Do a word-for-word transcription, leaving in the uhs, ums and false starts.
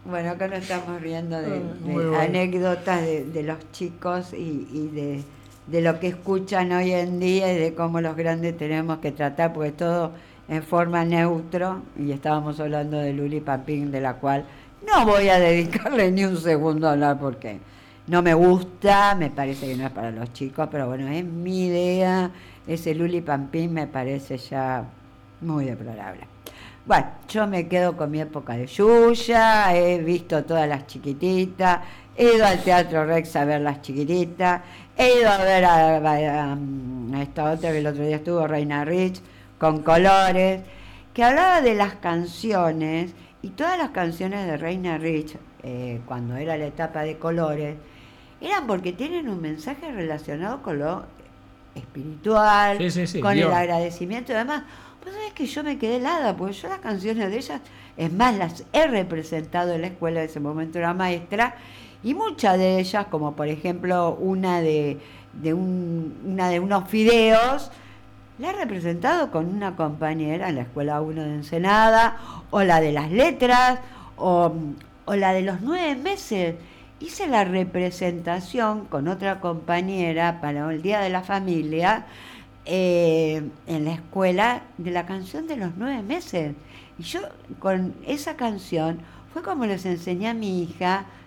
Bueno, acá nos estamos riendo de, Ah, muy de bueno. anécdotas de, de los chicos y, y de, de lo que escuchan hoy en día y de cómo los grandes tenemos que tratar, porque es todo en forma neutro, y estábamos hablando de Luli Papín, de la cual no voy a dedicarle ni un segundo a hablar porque no me gusta, me parece que no es para los chicos, pero bueno, es mi idea, ese Luli Pampín me parece ya muy deplorable. Bueno, yo me quedo con mi época de Yuya, he visto todas las chiquititas, he ido al Teatro Rex a ver las chiquititas, he ido a ver a, a- a esta otra que el otro día estuvo, Reina Rich, con colores, que hablaba de las canciones, y todas las canciones de Reina Rich, eh, cuando era la etapa de colores, eran porque tienen un mensaje relacionado con lo espiritual, Sí, sí, sí, con el Dios. agradecimiento y demás. Pues sabes que yo me quedé helada, porque yo las canciones de ellas, es más, las he representado en la escuela, en ese momento era maestra, y muchas de ellas, como por ejemplo una de, de un, una de unos fideos, la he representado con una compañera en la escuela uno de Ensenada, o la de las letras, o, o la de los nueve meses. Hice la representación con otra compañera para el Día de la Familia, eh, en la escuela, de la canción de los nueve meses. Y yo con esa canción fue como les enseñé a mi hija